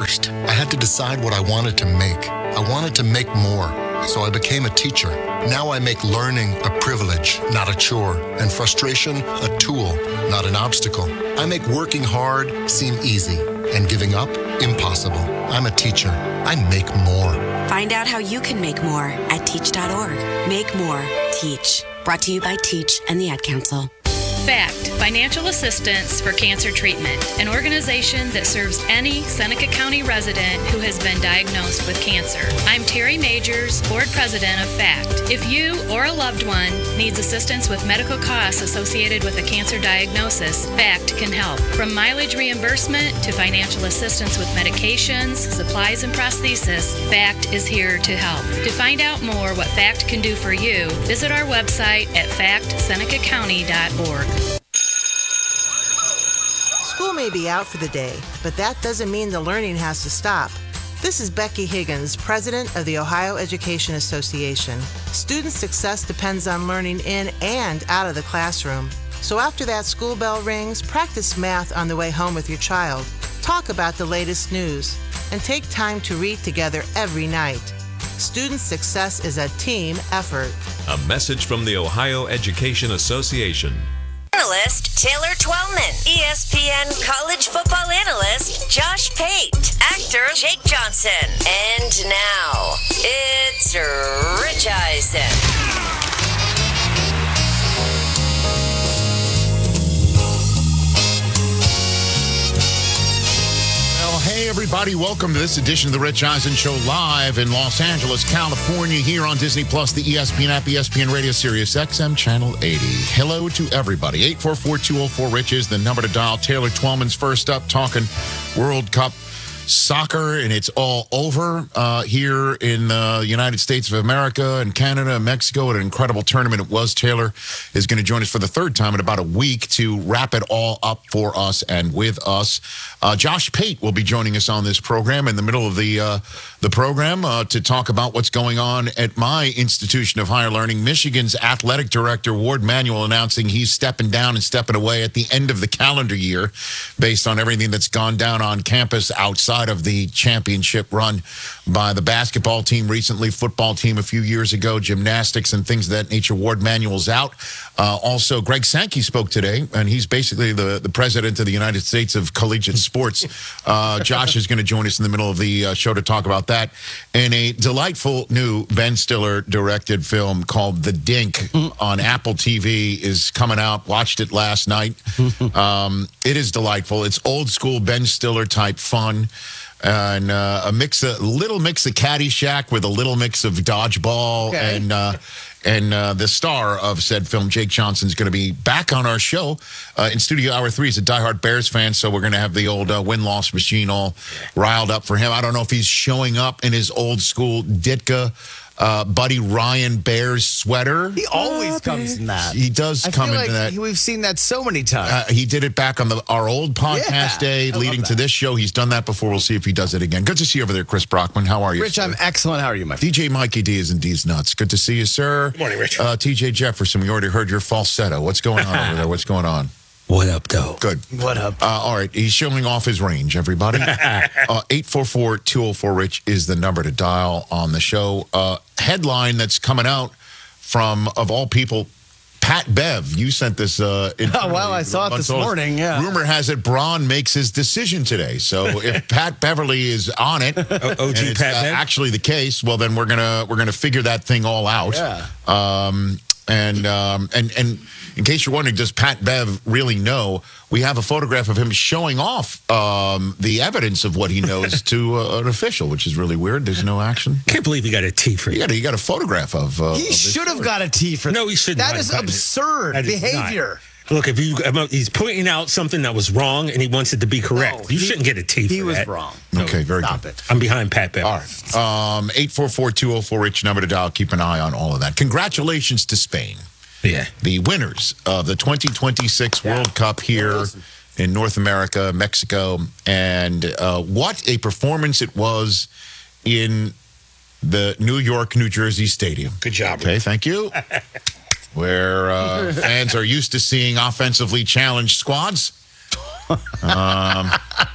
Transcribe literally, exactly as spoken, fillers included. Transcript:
First, I had to decide what I wanted to make. I wanted to make more, so I became a teacher. Now I make learning a privilege, not a chore, and frustration a tool, not an obstacle. I make working hard seem easy, and giving up impossible. I'm a teacher. I make more. Find out how you can make more at teach dot org. Make more. Teach. Brought to you by Teach and the Ad Council. FACT, Financial Assistance for Cancer Treatment, an organization that serves any Seneca County resident who has been diagnosed with cancer. I'm Terry Majors, Board President of FACT. If you or a loved one needs assistance with medical costs associated with a cancer diagnosis, FACT can help. From mileage reimbursement to financial assistance with medications, supplies, and prosthesis, FACT is here to help. To find out more what FACT can do for you, visit our website at fact seneca county dot org. School may be out for the day, but that doesn't mean the learning has to stop. This is Becky Higgins, President of the Ohio Education Association. Student success depends on learning in and out of the classroom. So after that school bell rings, practice math on the way home with your child. Talk about the latest news, and take time to read together every night. Student success is a team effort. A message from the Ohio Education Association. Analyst Taylor Twellman, E S P N college football analyst Josh Pate, actor Jake Johnson, and now it's Rich Eisen. Hey, everybody. Welcome to this edition of the Rich Eisen Show live in Los Angeles, California, here on Disney Plus, the E S P N app, E S P N Radio, Sirius X M, Channel eighty. Hello to everybody. eight four four, two oh four, RICH is the number to dial. Taylor Twellman's first up, talking World Cup soccer, and it's all over uh, here in the United States of America and Canada and Mexico. What an incredible tournament it was. Taylor is going to join us for the third time in about a week to wrap it all up for us and with us. Uh, Josh Pate will be joining us on this program in the middle of the uh, the program uh, to talk about what's going on at my institution of higher learning. Michigan's athletic director, Ward Manuel, announcing he's stepping down and stepping away at the end of the calendar year based on everything that's gone down on campus outside of the championship run by the basketball team recently, football team a few years ago, gymnastics and things of that nature. Ward Manuel's out. Uh, also, Greg Sankey spoke today, and he's basically the, the president of the United States of Collegiate Sports. Uh, Josh is going to join us in the middle of the uh, show to talk about that. And a delightful new Ben Stiller directed film called The Dink on Apple T V is coming out. Watched it last night. Um, it is delightful. It's old school Ben Stiller type fun. And uh, a mix, a little mix of Caddyshack with a little mix of Dodgeball, okay. and uh, and uh, the star of said film, Jake Johnson, is going to be back on our show uh, in Studio Hour Three. He's a diehard Bears fan, so we're going to have the old uh, win-loss machine all riled up for him. I don't know if he's showing up in his old school Ditka Uh, Buddy Ryan Bears sweater. He always oh, comes in that. He does I come feel into like that. We've seen that so many times. Uh, he did it back on the our old podcast yeah, day, I leading to this show. He's done that before. We'll see if he does it again. Good to see you over there, Chris Brockman. How are you, Rich, sir? I'm excellent. How are you, my friend? D J Mikey D is in D's nuts. Good to see you, sir. Good morning, Rich. Uh, T J Jefferson, we already heard your falsetto. What's going on over there? What's going on? What up, though? Good. What up? Uh, all right. He's showing off his range, everybody. uh, eight four four, two oh four, RICH is the number to dial on the show. Uh, headline that's coming out from, of all people, Pat Bev. You sent this. Uh, oh, well, I saw it this morning, yeah. Rumor has it Braun makes his decision today. So if Pat Beverly is on it, O G and it's Pat uh, Bev? actually the case, well, then we're gonna we're gonna figure that thing all out. Yeah. Um, and um, and and in case you're wondering, does Pat Bev really know? We have a photograph of him showing off um, the evidence of what he knows to uh, an official, which is really weird. There's no action. Can't believe he got a T for You it. got a, you got a photograph of. Uh, he of should have story. got a T for that. No, he should That not. is That is- absurd that is behavior. not. Look, if you he's pointing out something that was wrong and he wants it to be correct, No, you he- shouldn't get a T for He was that. wrong. Okay, very Stop good. it. I'm behind Pat Bev. All right. Um, eight four four, two oh four, RICH number to dial. Keep an eye on all of that. Congratulations to Spain. Yeah. The winners of the twenty twenty-six Yeah. World Cup here Awesome. in North America, Mexico. And uh, what a performance it was in the New York, New Jersey Stadium. Good job. Okay, thank you. Where uh, fans are used to seeing offensively challenged squads. Um,